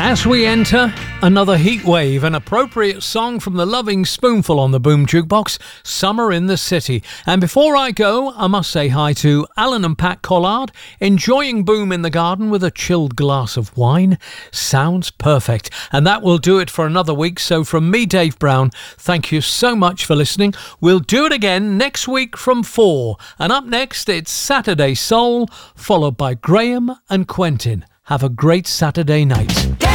As we enter another heat wave, an appropriate song from the Loving Spoonful on the Boom Jukebox, Summer in the City. And before I go, I must say hi to Alan and Pat Collard, enjoying Boom in the garden with a chilled glass of wine. Sounds perfect. And that will do it for another week. So from me, Dave Brown, thank you so much for listening. We'll do it again next week from 4. And up next, it's Saturday Soul, followed by Graham and Quentin. Have a great Saturday night.